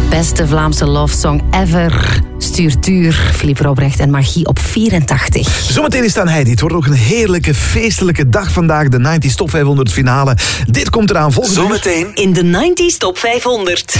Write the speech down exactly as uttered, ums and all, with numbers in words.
Beste Vlaamse love song ever. Stuur Tuur, Philippe Robrecht en Magie op vierentachtig. Zometeen is het aan Heidi. Het wordt ook een heerlijke, feestelijke dag vandaag. De negentig Top vijfhonderd finale. Dit komt eraan volgende Zometeen in de negentig Top vijfhonderd.